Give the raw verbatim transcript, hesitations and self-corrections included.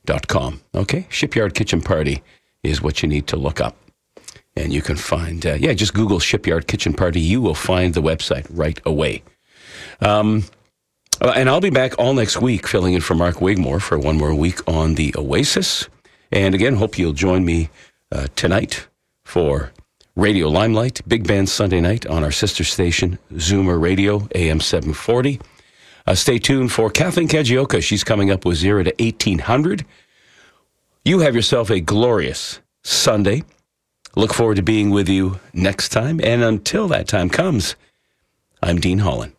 dot com. Okay? Shipyard Kitchen Party is what you need to look up. And you can find, uh, yeah, just Google Shipyard Kitchen Party. You will find the website right away. Um, and I'll be back all next week filling in for Mark Wigmore for one more week on the Oasis. And again, hope you'll join me uh, tonight for Radio Limelight, Big Band Sunday night on our sister station, Zoomer Radio, A M seven forty. Uh, stay tuned for Kathleen Kagioka. She's coming up with zero to eighteen hundred. You have yourself a glorious Sunday. Look forward to being with you next time. And until that time comes, I'm Dean Holland.